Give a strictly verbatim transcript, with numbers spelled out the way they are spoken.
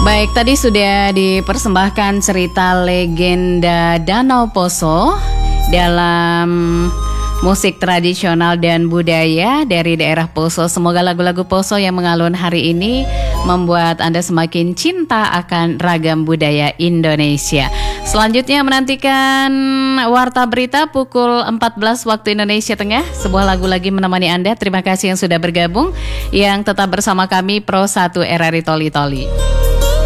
Baik, tadi sudah dipersembahkan cerita legenda Danau Poso dalam musik tradisional dan budaya dari daerah Poso. Semoga lagu-lagu Poso yang mengalun hari ini membuat Anda semakin cinta akan ragam budaya Indonesia. Selanjutnya menantikan Warta Berita pukul empat belas waktu Indonesia Tengah. Sebuah lagu lagi menemani Anda. Terima kasih yang sudah bergabung, yang tetap bersama kami Pro satu R R I Toli Toli.